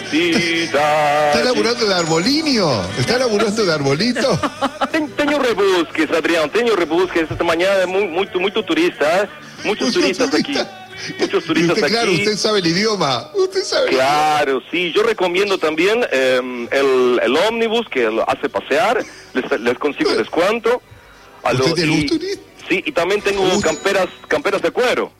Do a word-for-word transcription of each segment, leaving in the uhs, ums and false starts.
felicidad. ¿Está laburando de arbolinio? ¿Está laburando de arbolito? Ten, tenho rebusques, Adrián, tenho rebusques. Esta mañana muy, muy, muy turista, ¿eh? Muchos Mucho turistas turista. aquí. Muchos turistas usted, aquí. Claro, usted sabe el idioma. Usted sabe el Claro, idioma. sí. Yo recomiendo también eh, el, el ómnibus que lo hace pasear. Les, les consigo descuento. A ¿Usted lo- tiene y- un turista? Sí, y también tengo Uy. camperas, camperas de cuero.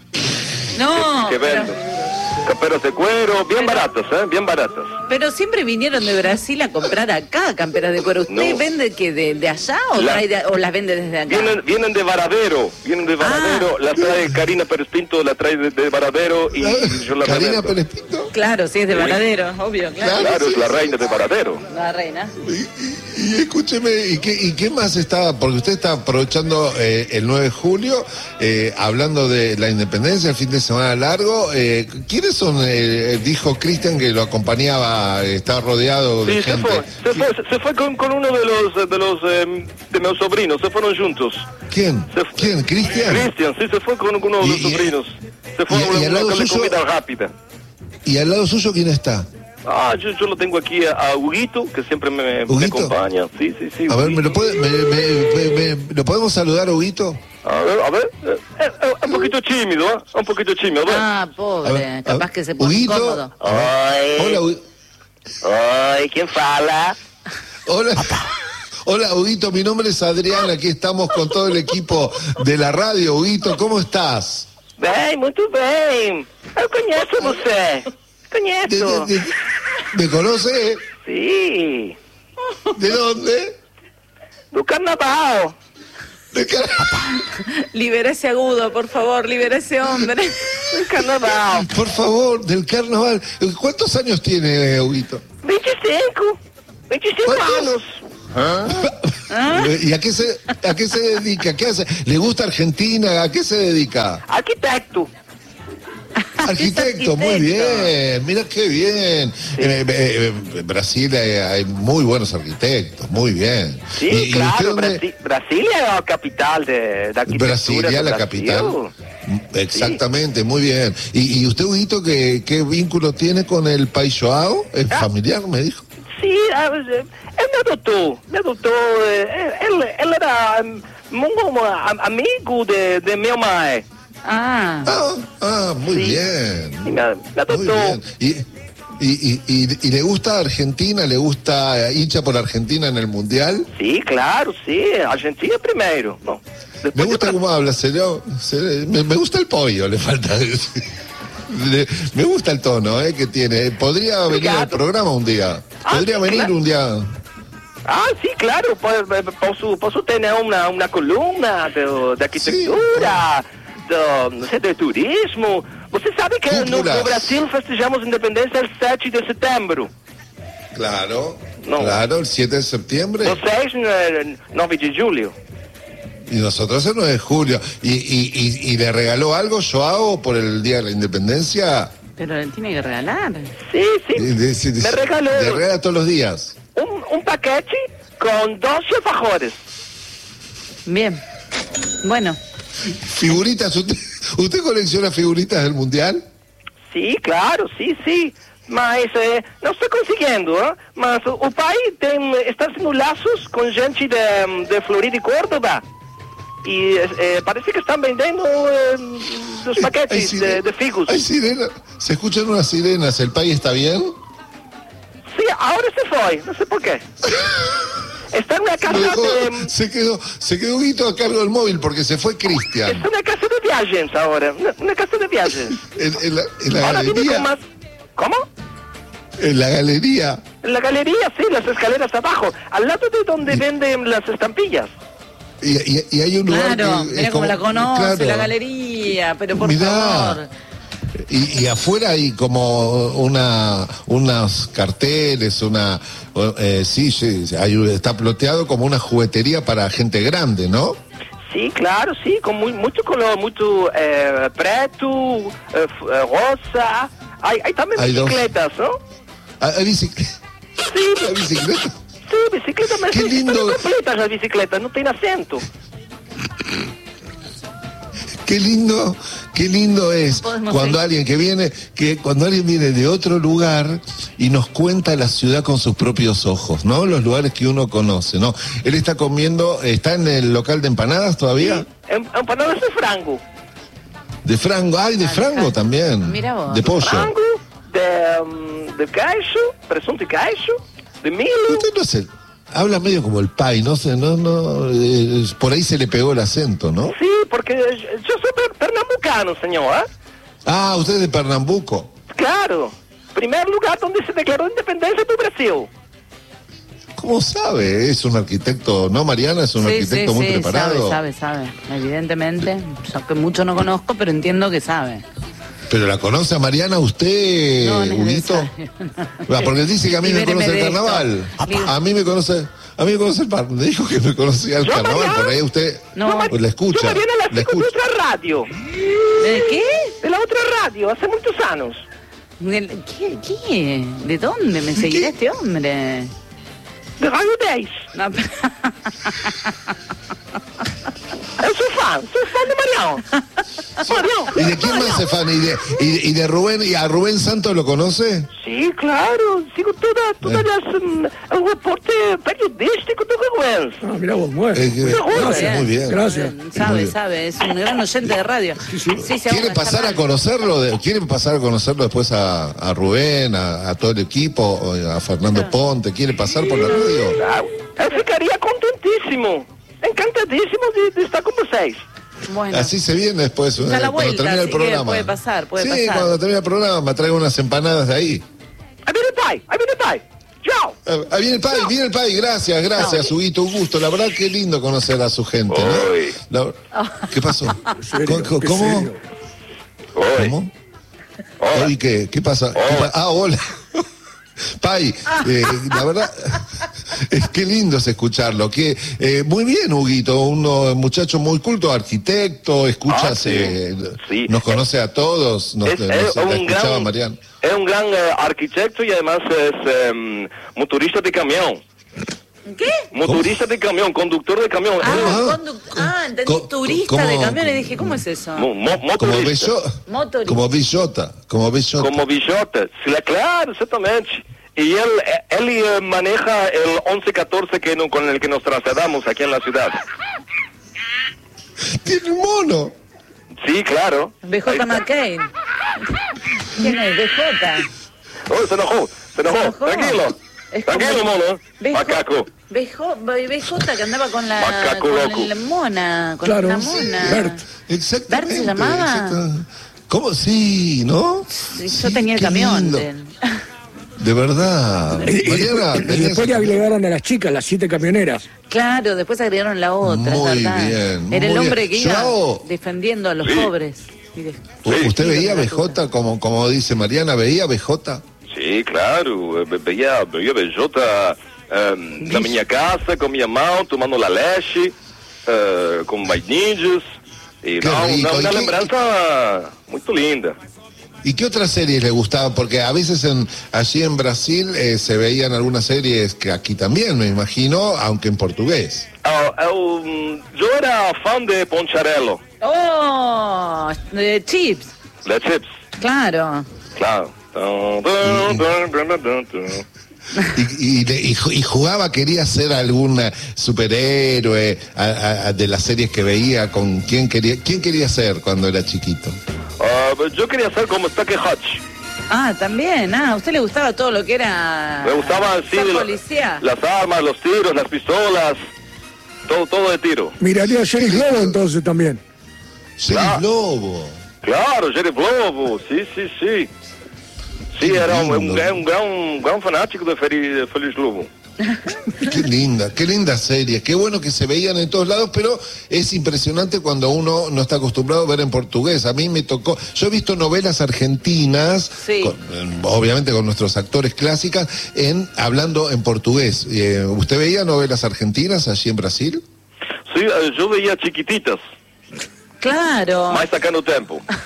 No, que pero, vendo. Camperas de cuero, bien Pero- baratas, ¿eh? Bien baratas. pero siempre vinieron de Brasil a comprar acá camperas de cuero. ¿Usted No. vende que de, de allá o, La- trae de- o las vende desde acá? Vienen, vienen de Varadero, vienen de Varadero, Ah. la trae Karina Pérez Pinto, la trae de, de Varadero y yo la ¿Karina revendo. Pérez Pinto? Claro, sí, es de Sí. Varadero, obvio, claro. Claro, es la reina de Varadero. La reina. Y, y escúcheme, ¿y qué, ¿y qué más está? Porque usted está aprovechando eh, el nueve de julio, eh, hablando de la independencia, el fin de semana largo. Eh, ¿Quiénes son? Eh, dijo Cristian que lo acompañaba, eh, estaba rodeado de Sí, se gente. fue, se fue, se fue con, con uno de los de los eh, de mis sobrinos, se fueron juntos. ¿Quién? Se fue- ¿Quién? ¿Cristian? Cristian, sí, se fue con uno de los Y- y- sobrinos. Se fue y- a y una, al lado una suyo- comida rápida. ¿Y al lado suyo quién está? Ah, yo, yo lo tengo aquí a, a Huguito, que siempre me, me ¿Huguito? acompaña. Sí, sí, sí. A ver, ¿me Huguito. lo, puede, me, me- me- me- ¿lo podemos saludar, Huguito? A ver, a ver. Eh, eh, eh, un poquito tímido, ¿eh? Un poquito tímido. A ver. Ah, A pobre, ver, a capaz ver. que se pone Huguito. incómodo. Oi, Hola, Huguito. oi, quem fala? Hola. Hola, Huguito, mi nombre es Adrián, aquí estamos con todo el equipo de la radio. Huguito, ¿cómo estás? Bem, muito bem. Eu conheço você. ¿De, Conheço. de- de- ¿Me conoce? Sim. ¿De dónde? Do carnaval. De Car- Libera ese agudo, por favor, libera ese hombre. Do carnaval. Por favor, del carnaval. ¿Cuántos años tiene, eh, Huguito? vinte e cinco. vinte e cinco ¿Cuántos? anos. ¿Y a qué, se, a qué se dedica? ¿Qué hace? ¿Le gusta Argentina? ¿A qué se dedica? Arquitecto. Arquitecto, muy bien, mira qué bien. Eh, eh, eh, Brasil eh, hay muy buenos arquitectos, muy bien. Sí, ¿Y- y usted claro. dónde- Brasi Brasilia é a capital de, da arquitectura. Brasilia, do la Brasil. capital. Exactamente, muy bien. ¿Y, y usted, Huguito, qué, qué vínculo tiene con el País Joao? ¿Es Ah. familiar, me dijo? Sim, ah, ele me adotou. Me adotou. eh, Ele, ele era um, um, am- amigo de, de meu mãe. Ah, Ah, ah, muy Sí. bien. Y me, me Muy adoptó. bien. ¿Y, y, y, y- y le gusta Argentina? ¿Le gusta eh, hincha por Argentina en el Mundial? Sí, claro, sí. Argentina primero. No. Me Después gusta de- cómo habla, señor. Se- Me, me gusta el pollo, le falta decir. Le- me gusta el tono eh, que tiene. Podría venir al Obrigado. programa un día. Ah, Podría sí, venir claro. un día. Ah, sí, claro. po- Posso, posso ter né, uma, uma coluna de, de arquitetura, do, não sei, de turismo. Você sabe que no, Cúpula. no Brasil festejamos a independência el sete de setembro. Claro, No. claro, el siete de septiembre. Vocês, no nove de julho. Y nosotros el nueve de julio. ¿Y, y, y, y le regaló algo Joao por el Día de la Independencia? pero le tiene que regalar. Sí, sí. Y de- de- de- Me regaló Le regala todos los días. un, un paquete con doce alfajores. Bien. Bueno, Figuritas, ¿usted, ¿usted colecciona figuritas del Mundial? Sim, claro, sim, sim. Mas eh, não estou conseguindo, hein? Mas o, o pai tem, está haciendo laços com gente de, de Florida e Córdoba. E eh, parece que estão vendendo eh, os Hay paquetes sirena- de, de figos. Hay sirenas. Se escuchan unas sirenas. ¿El país está bien? Sim, agora se foi, não sei por quê. Está em uma Lo casa dejó- de... se quedó, se quedó Guito a cargo del móvil porque se fue Cristian. Está em uma casa de viagens agora, uma casa de viagens. En, en la, en la Ahora viene con galería. más... ¿Cómo? En la galería. En la galería, sí, las escaleras abajo, al lado de donde venden las estampillas. Y, y- y hay un lugar claro, que. mira es cómo como- la conoce, claro. la galería, pero por Mirá. favor. Y, y afuera hay como una unas carteles, una eh, sí, sí, hay, está ploteado como una juguetería para gente grande, ¿no? Sim, claro, sim, com muito, muito color, muito eh, preto, eh, f- eh, rosa. Hay, hay também Hay dos. bicicletas, ¿no? Ah, hay bicicleta. Sim, Hay bicicleta. sim, bicicleta, mas Que lindo. estão completas as bicicletas, não tem assento. Qué lindo, qué lindo es Podemos cuando seguir. alguien que viene, que cuando alguien viene de otro lugar y nos cuenta la ciudad con sus propios ojos, ¿no? Los lugares que uno conoce, ¿no? Él está comiendo, ¿está en el local de empanadas todavía? Em- empanadas de frango. De frango, ay, de Ah, frango de- también. Mira vos. De pollo. Frango, de, um, de queso, presunto y queso, de milho. Usted no sé, habla medio como el pai, no sé, no, no, eh, por ahí se le pegó el acento, ¿no? Sí, porque yo soy per- pernambucano, señor. ¿eh? Ah, usted es de Pernambuco. Claro. Primer lugar donde se declaró independencia de Brasil. ¿Cómo sabe? Es un arquitecto, ¿no, Mariana? Es un Sí, arquitecto sí, muy sí, preparado. sabe, sabe, sabe. Evidentemente, yo que mucho no conozco, pero entiendo que sabe. ¿Pero la conoce a Mariana usted, No, no es Huguito? necesario. Ah, porque dice que a mí me Libéreme conoce el de esto. carnaval. Libre- A mí me conoce, a mí me conoce el par. Me dijo que me conocía el Yo, carnaval, Mariana. por ahí usted No. pues, la escucha. Yo Mariana la La sigo de escucha. otra radio. ¿De qué? De la otra radio, hace muchos años. ¿De ¿Qué? ¿Qué? ¿De dónde me seguirá ¿Qué? este hombre? De Radio diez. No, pero- Yo soy fan, soy fan de Mariano. Mariano. ¿Y de quién más es fan? ¿Y de, y, de- y de Rubén? ¿Y a Rubén Santos lo conoce? Sí, claro. Sigo toda, todas Eh. las, um, el reporte periodístico de Rubén. Ah, mirá vos, muy Eh, que- Gracias, muy bien. Gracias. Sabe, Muy bien. sabe, es un gran oyente de radio. Sí, se ¿Quiere ahoga, pasar está a mal. conocerlo? De- ¿Quiere pasar a conocerlo después a, a Rubén, a, a todo el equipo, a Fernando Ponte? ¿Quiere pasar por la radio? Ah, eu ficaria contentíssimo, encantadíssimo de, de estar com vocês. Bueno, Así se viene después, Da eh, la cuando vuelta, termina el así que programa. puede pasar, puede sí, pasar. cuando termina el programa, traigo unas empanadas de ahí. Aí viene o pai, aí viene o pai. Tchau. Eh, Ahí viene el Pai, viene el Pai, gracias, gracias, Huguito, un gusto. La verdad que lindo conocer a su gente, Oi. ¿no? La- ¿Qué pasó? serio, ¿Cómo? qué ¿Cómo? serio. Oi. ¿Cómo? Hola. Oye, ¿qué? ¿Qué pasa? ¿Qué pa- ah, hola. Pai, eh, la verdad, es que lindo es escucharlo. Que, eh, muy bien, Huguito, un eh, muchacho muy culto, arquitecto, escucha, Ah, sí. eh, Sí. nos conoce a todos, nos, Es, nos- es la un escuchaba gran, Mariano. es un gran eh, arquitecto y además es em, motorista de camión. ¿qué? Motorista de camión, conductor de camión. Ah, Ah. conduc- ah, entendí, Co- turista ¿cómo? de camiones. Dije, ¿cómo es eso? Mo- mo- Como motorista. Bello, Motorista. como Bellota, como Bellota. Como Bijota. Sí, claro, exactamente. Y él, él eh, maneja el once catorce que no- con el que nos trasladamos aquí en la ciudad. Tiene un mono. Sí, claro. B Ahí J está. McCain. ¿Quién es? B J. Oh, se enojó, se enojó. Se enojó. Tranquilo. Es Tranquilo, como- mono. B J Macaco. B J B J que andaba con la, Macaco con loco. la mona, con Claro, la mona. Bert. Exactamente. ¿Bert se llamaba? exacta- ¿Cómo? Sí, ¿no? Sí, yo Sí, tenía el qué camión. lindo. de- De verdad. Y, y Mariana, después, y tenías- después le agregaron a las chicas, las siete camioneras. Claro, después agregaron la otra, Muy es verdad. bien, Era el muy hombre bien. que iba Joao. defendiendo a los Sí. pobres. Y de- ¿U- ¿Usted Sí, veía la B J como, como dice Mariana? ¿Veía B J? Sí, claro. Ve- Veía, veía Bijota em, na minha casa, com minha mão, tomando la leche, eh, com mais ninjas. E Qué não, rico. não, ¿Y uma qué- lembrança muito linda. ¿Y qué otras series le gustaban? Porque a veces en, allí en Brasil eh, se veían algunas series que aquí también, me imagino, aunque en portugués. Ah, eu, hum, eu era fã de Poncharello, ¡Oh! De chips, de Chips, claro. claro. Dun, dun, dun, dun, dun, dun, dun. Y, y, le- y ju- y jugaba, quería ser algún eh, superhéroe a- a- a de las series que veía. ¿Con quién quería, quién quería ser cuando era chiquito? Ah, eu queria ser como Stucky Hutch. Ah, también. Ah, a usted le gustaba todo lo que era. Me gustaban sí, ser lo- policía. las armas, los tiros, las pistolas, todo, todo de tiro. Miraría a Jerry Globo entonces también. Sheriff Ah. Lobo. Claro, Jerry Globo, sim, sim, sim. Sim, Que era um, lindo. um, gran- um, gran, um gran fanático de Feliz, Feliz Lobo. Qué linda, qué linda serie. Qué bueno que se veían en todos lados, pero es impresionante cuando uno no está acostumbrado a ver en portugués. A mí me tocó, yo he visto novelas argentinas, Sí. con- eh, obviamente con nuestros actores clásicas, en hablando en portugués. Eh, ¿Usted veía novelas argentinas allí en Brasil? Sim, eu veia Chiquititas, Claro. mas sacando tempo.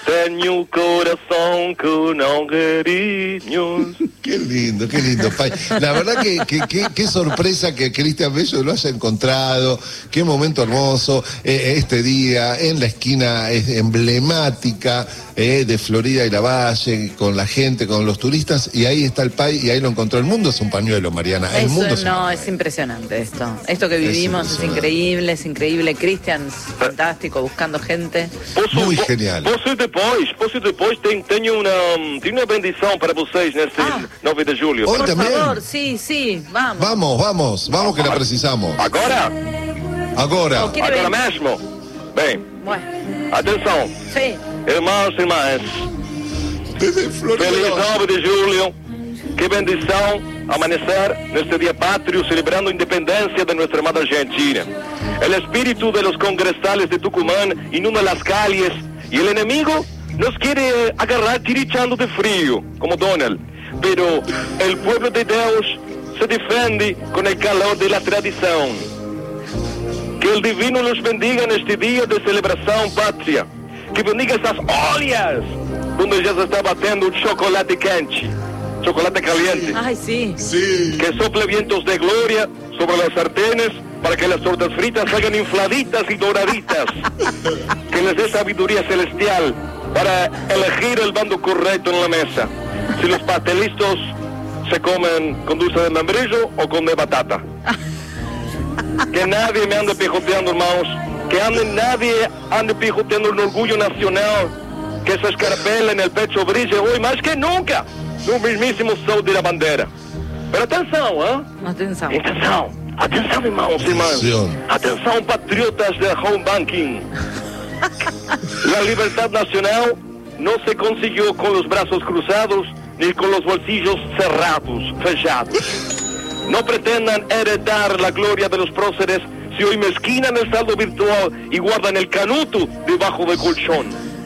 Tenho o coração que não carinhos. Qué lindo, qué lindo, Pai. La verdad que, que, que, qué sorpresa que Cristian Bello lo haya encontrado, qué momento hermoso, eh, este día en la esquina emblemática eh, de Florida y la Valle, con la gente, con los turistas, y ahí está el Pai, y ahí lo encontró. El mundo es un pañuelo, Mariana, el Eso mundo es un no, pañuelo. es impresionante esto. Esto que vivimos es, Es increíble, es increíble. Cristian, fantástico, buscando gente. Posso, Muy po- genial. Posso depois, posso depois, tenho, tenho, uma, tenho uma bendição para vocês neste Ah. nove de julho. Hoy Por también. favor, sí, sí, vamos. Vamos, vamos, vamos que la precisamos. Agora? Agora. Ok. Quiere Agora ver? mesmo? Bem, Bueno, atenção. sí. Irmãos e irmãs, Desde Florida. feliz nove de julho. Que bendição amanecer neste dia pátrio celebrando a independência de nossa amada Argentina. O espírito de los congresales de Tucumán inunda las calles y el enemigo nos quiere agarrar tirichando de frío, como Donald. Pero el pueblo de Dios se defiende con el calor de la tradición. Que el divino los bendiga en este día de celebración patria. Que bendiga estas olhas donde ya se está batiendo un chocolate quente, chocolate caliente. Ay, sí. Sí. Que sople vientos de gloria sobre las sartenes para que las tortas fritas salgan infladitas y doraditas. Que les dé sabiduría celestial para elegir el bando correcto en la mesa. Si los pastelistas se comen con dulce de membrillo o con de batata. Que nadie me ande pijoteando, hermanos. Que ande, nadie ande pijoteando el orgullo nacional. Que esa escarapela en el pecho brille hoy más que nunca no mismísimo sol de la bandera. Pero atención, ¿eh? Atención. Atenção, atenção, irmãos e irmãs. Atenção. Atenção, patriotas de home banking. La libertad nacional no se consiguió con los brazos cruzados ni con los bolsillos cerrados, fechados. No pretendan heredar la gloria de los próceres si hoy mezquinan el saldo virtual y guardan el canuto debajo del colchón.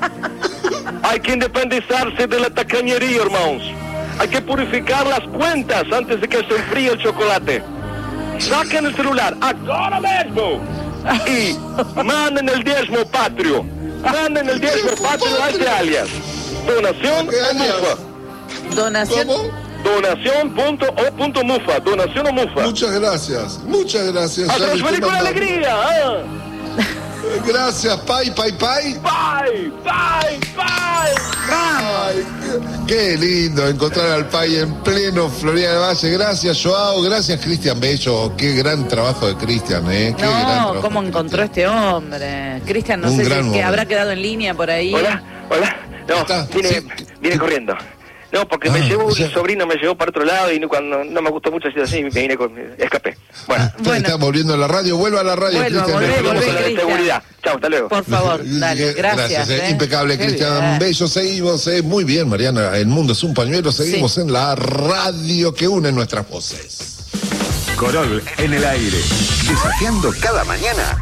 Hay que independizarse de la tacañería, hermanos. Hay que purificar las cuentas antes de que se enfríe el chocolate. Saquen el celular ahora mismo y manden el diezmo patrio. Manden el diezmo patrio a este alias. Donación ¿Qué o alias? mufa. Donación. ¿Cómo? Donación punto o punto mufa. Donación o mufa. Muchas gracias, muchas gracias. A Ya le transferir estoy con mandando. alegría. ¿eh? Gracias, Pai, Pai, Pai. Bye, bye, bye. Ay, qué, qué lindo encontrar al Pai en pleno Florida del Valle. Gracias, Joao. Gracias, Cristian Bello. Qué gran trabajo de Cristian, ¿eh? Qué gran No, trabajo ¿cómo de encontró Cristian. este hombre? Cristian, no Un sé si gran es que momento. habrá quedado en línea por ahí. Hola, hola. No, Está, vine, sí. vine corriendo. No, porque me Ah, llevó o sea- un sobrino, me llevó para otro lado y no, cuando no me gustó mucho así, así me vine con, escapé. Bueno, Entonces Bueno. está volviendo a la radio. Vuelva a la radio, Vuelva, Cristian. volvé, Le vamos volvé, a la de Cristian. seguridad. Chao, hasta luego. Por favor, dale, gracias. eh. ¿eh? Impecable, Qué Cristian bien. Bello. Seguimos, eh. Muy bien, Mariana. El mundo es un pañuelo. Seguimos Sí. en la radio que une nuestras voces. Corol en el aire, desafiando cada mañana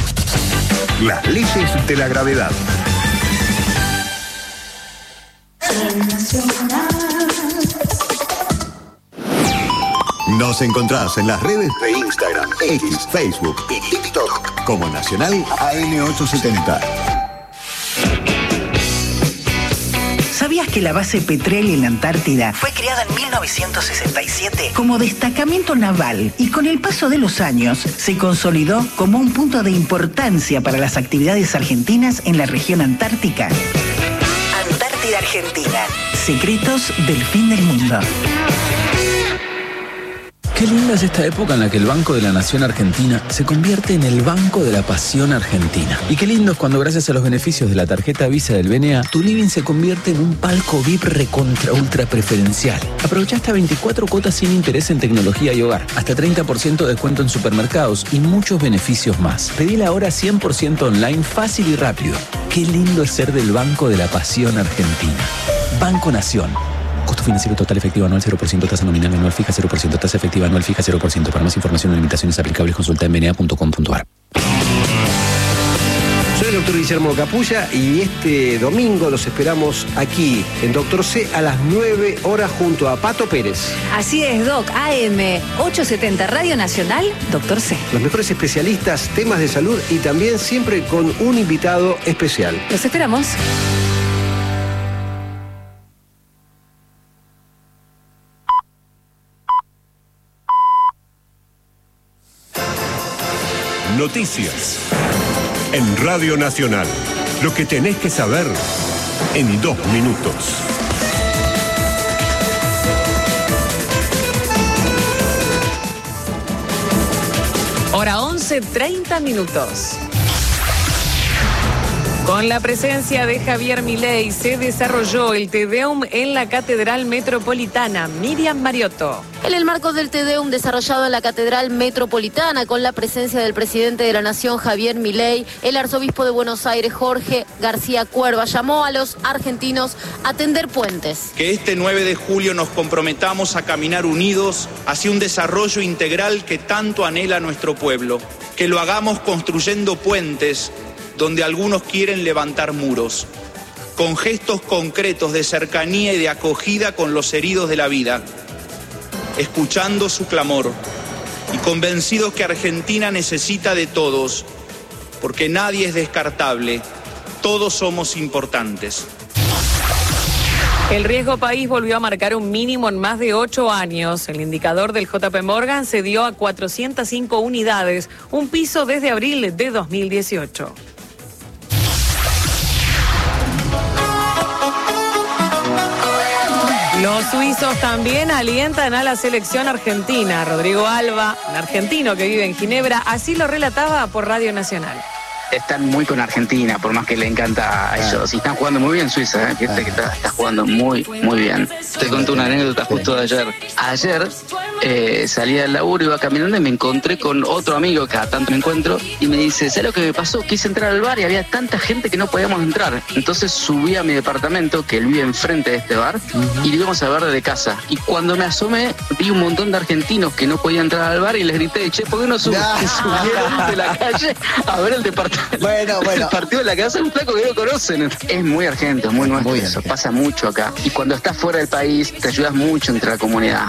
las leyes de la gravedad. Nos encontrás en las redes de Instagram, X, Facebook y TikTok como Nacional A M ochocientos setenta. ¿Sabías que la base Petrel en la Antártida fue creada en mil novecientos sesenta y siete como destacamento naval y con el paso de los años se consolidó como un punto de importancia para las actividades argentinas en la región antártica? Antártida Argentina. Secretos del fin del mundo. Qué linda es esta época en la que el Banco de la Nación Argentina se convierte en el Banco de la Pasión Argentina. Y qué lindo es cuando gracias a los beneficios de la tarjeta Visa del B N A, tu living se convierte en un palco V I P recontra ultra preferencial. Aprovecha hasta veinticuatro cuotas sin interés en tecnología y hogar, hasta treinta por ciento de descuento en supermercados y muchos beneficios más. Pedila ahora cien por ciento online, fácil y rápido. Qué lindo es ser del Banco de la Pasión Argentina. Banco Nación. Costo financiero total efectivo anual cero por ciento, tasa nominal anual fija cero por ciento, tasa efectiva anual fija cero por ciento. Para más información o limitaciones aplicables consulta en b n a punto com punto a r. Soy el doctor Guillermo Capulla y este domingo los esperamos aquí en Doctor C a las nueve horas junto a Pato Pérez. Así es, Doc. A M ochocientos setenta Radio Nacional, Doctor C. Los mejores especialistas, temas de salud y también siempre con un invitado especial. Los esperamos. noticias. En Radio Nacional, lo que tenés que saber en dos minutos. Hora once, treinta minutos. Con la presencia de Javier Milei se desarrolló el Te Deum en la Catedral Metropolitana. Miriam Mariotto. En el marco del Te Deum desarrollado en la Catedral Metropolitana con la presencia del presidente de la Nación, Javier Milei, el arzobispo de Buenos Aires, Jorge García Cuerva, llamó a los argentinos a tender puentes. Que este nueve de julio nos comprometamos a caminar unidos hacia un desarrollo integral que tanto anhela nuestro pueblo. Que lo hagamos construyendo puentes donde algunos quieren levantar muros, con gestos concretos de cercanía y de acogida con los heridos de la vida, escuchando su clamor y convencidos que Argentina necesita de todos, porque nadie es descartable, todos somos importantes. El riesgo país volvió a marcar un mínimo en más de ocho años. El indicador del J P Morgan se dio a cuatrocientas cinco unidades, un piso desde abril de dos mil dieciocho. Los suizos también alientan a la selección argentina. Rodrigo Alba, un argentino que vive en Ginebra, así lo relataba por Radio Nacional. Están muy con Argentina, por más que le encanta a ellos. Y están jugando muy bien Suiza, ¿eh? Fíjate que está, está jugando muy, muy bien. Te conté una anécdota justo de ayer. Ayer eh, salí del laburo, iba caminando y me encontré con otro amigo que a tanto me encuentro y me dice, ¿sabes lo que me pasó? Quise entrar al bar y había tanta gente que no podíamos entrar. Entonces subí a mi departamento, que él vive enfrente de este bar, uh-huh. y lo íbamos a ver desde casa. Y cuando me asomé, vi un montón de argentinos que no podían entrar al bar y les grité, che, ¿por qué no sub- no. subieron de la calle a ver el departamento? Bueno, bueno. El partido de la casa es un flaco que no conocen. Es muy argento, muy nuestro. Muy eso argento. Pasa mucho acá. Y cuando estás fuera del país, te ayudas mucho entre la comunidad.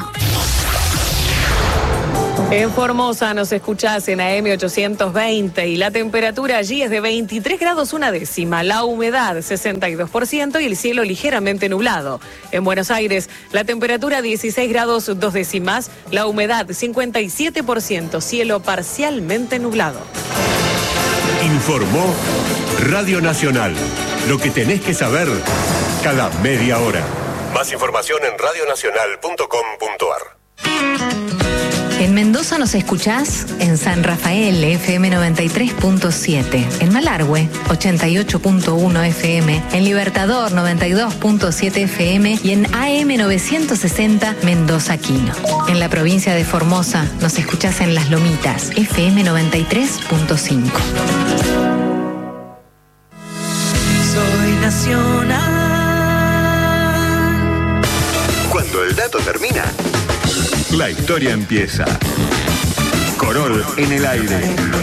En Formosa nos escuchás en A M ochocientos veinte y la temperatura allí es de veintitrés grados una décima, la humedad sesenta y dos por ciento y el cielo ligeramente nublado. En Buenos Aires la temperatura dieciséis grados dos décimas, la humedad cincuenta y siete por ciento, cielo parcialmente nublado. Informó Radio Nacional. Lo que tenés que saber cada media hora. Más información en radio nacional punto com punto a r. En Mendoza nos escuchás en San Rafael, F M noventa y tres punto siete. En Malargüe, ochenta y ocho punto uno F M. En Libertador, noventa y dos punto siete F M. Y en A M novecientos sesenta, Mendoza Quino. En la provincia de Formosa nos escuchás en Las Lomitas, F M noventa y tres punto cinco. Soy nacional. Cuando el dato termina, la historia empieza. Corol en el aire.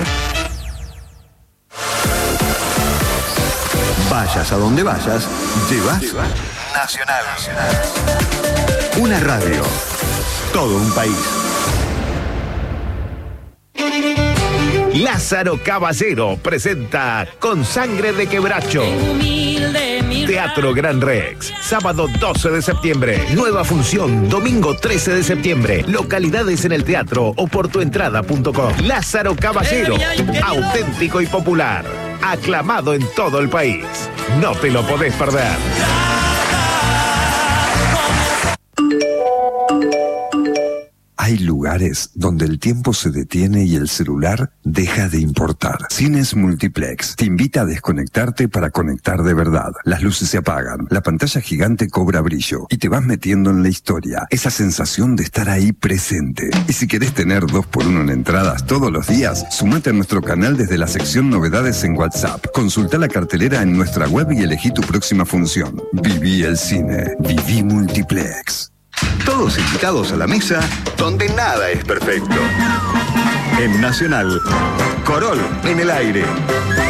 Vayas a donde vayas, llevas Nacional. Una radio. Todo un país. Lázaro Caballero presenta Con Sangre de Quebracho. Teatro Gran Rex, sábado doce de septiembre. Nueva función, domingo trece de septiembre. Localidades en el teatro o por tu entrada punto com. Lázaro Caballero, auténtico y popular. Aclamado en todo el país. No te lo podés perder. Hay lugares donde el tiempo se detiene y el celular deja de importar. Cines Multiplex te invita a desconectarte para conectar de verdad. Las luces se apagan, la pantalla gigante cobra brillo y te vas metiendo en la historia. Esa sensación de estar ahí presente. Y si querés tener dos por uno en entradas todos los días, sumate a nuestro canal desde la sección Novedades en WhatsApp. Consulta la cartelera en nuestra web y elegí tu próxima función. Viví el cine. Viví Multiplex. Todos invitados a la mesa donde nada es perfecto. En Nacional, Corol en el aire.